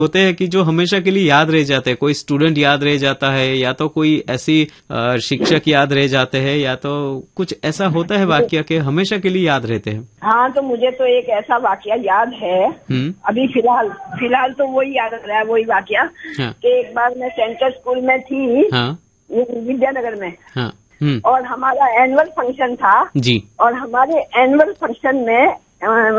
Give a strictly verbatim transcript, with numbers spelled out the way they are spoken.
होते हैं कि जो हमेशा के लिए याद रह जाते हैं। कोई स्टूडेंट याद रह जाता है, या तो कोई ऐसी शिक्षक याद रह जाते हैं, या तो कुछ ऐसा होता है वाकया के हमेशा के लिए याद रहते हैं। हाँ, तो मुझे तो एक ऐसा वाकया याद है अभी फिलहाल फिलहाल तो वही याद रहा है, वही वाकया हाँ। कि एक बार मैं सेंट्रल स्कूल में थी, हाँ। विद्यानगर में, हाँ। और हमारा एनुअल फंक्शन था जी, और हमारे एनुअल फंक्शन में